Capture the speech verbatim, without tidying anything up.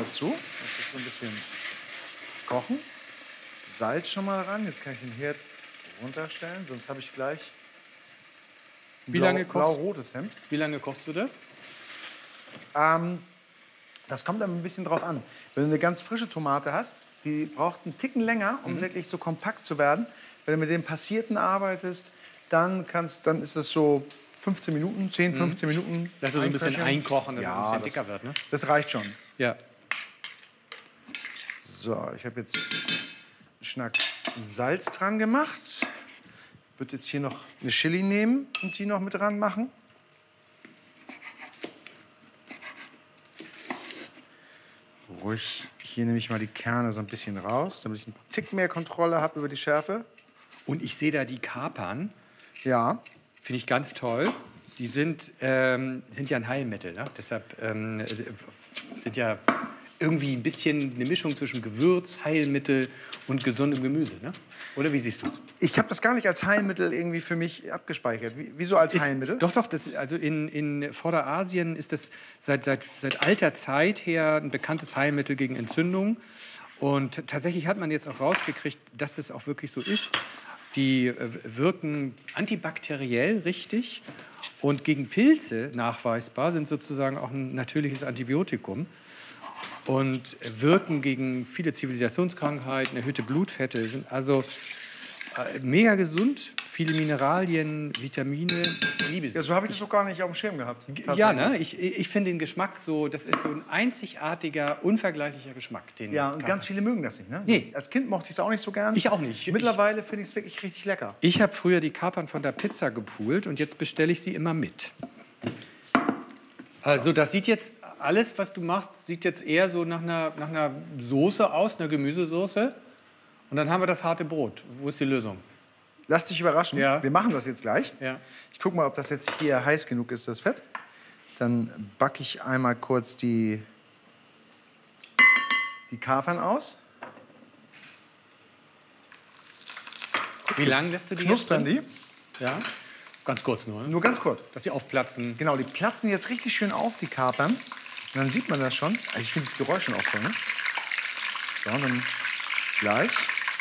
dazu. Das ist so ein bisschen kochen. Salz schon mal ran. Jetzt kann ich den Herd runterstellen, sonst habe ich gleich ein Wie blau, lange kochst, blau-rotes Hemd. Wie lange kochst du das? Ähm, das kommt dann ein bisschen drauf an. Wenn du eine ganz frische Tomate hast, die braucht einen Ticken länger, um mhm. wirklich so kompakt zu werden. Wenn du mit dem Passierten arbeitest, dann, kannst, dann ist das so fünfzehn Minuten, zehn, fünfzehn mhm. Minuten. Dass du so ein bisschen einkochen, dass ja, es ein bisschen das, dicker wird, ne? Das reicht schon. Ja. So, ich habe jetzt einen Schnack Salz dran gemacht. Ich würde jetzt hier noch eine Chili nehmen und die noch mit dran machen. Ruhig, hier nehme ich mal die Kerne so ein bisschen raus, damit ich einen Tick mehr Kontrolle habe über die Schärfe. Und ich sehe da die Kapern. Ja. Finde ich ganz toll. Die sind, ähm, sind ja ein Heilmittel, ne? Deshalb ähm, sind ja irgendwie ein bisschen eine Mischung zwischen Gewürz, Heilmittel und gesundem Gemüse, ne? Oder wie siehst du es? Ich habe das gar nicht als Heilmittel irgendwie für mich abgespeichert. Wieso als ist, Heilmittel? Doch, doch. Das, also in, in Vorderasien ist das seit, seit, seit alter Zeit her ein bekanntes Heilmittel gegen Entzündungen. Und tatsächlich hat man jetzt auch rausgekriegt, dass das auch wirklich so ist. Die wirken antibakteriell richtig und gegen Pilze nachweisbar, sind sozusagen auch ein natürliches Antibiotikum und wirken gegen viele Zivilisationskrankheiten, erhöhte Blutfette, sind also äh, mega gesund, viele Mineralien, Vitamine, liebe sie. Ja, so habe ich das noch gar nicht auf dem Schirm gehabt. Ja, ne? ich, ich finde den Geschmack so, das ist so ein einzigartiger, unvergleichlicher Geschmack. Den ja, und ganz viele mögen das nicht, ne? Nee. Als Kind mochte ich es auch nicht so gern. Ich auch nicht. Mittlerweile finde ich es wirklich richtig lecker. Ich habe früher die Kapern von der Pizza gepoolt und jetzt bestelle ich sie immer mit. Also das sieht jetzt, alles, was du machst, sieht jetzt eher so nach einer, nach einer Soße aus, einer Gemüsesoße. Und dann haben wir das harte Brot. Wo ist die Lösung? Lass dich überraschen. Ja. Wir machen das jetzt gleich. Ja. Ich gucke mal, ob das jetzt hier heiß genug ist, das Fett. Dann backe ich einmal kurz die, die Kapern aus. Wie lange lässt du die knuspern jetzt die? drin? Ja, ganz kurz nur. Ne? Nur ganz kurz. Dass sie aufplatzen. Genau, die platzen jetzt richtig schön auf, die Kapern. Und dann sieht man das schon. Also ich finde das Geräusch schon auch toll, ne? So, dann gleich.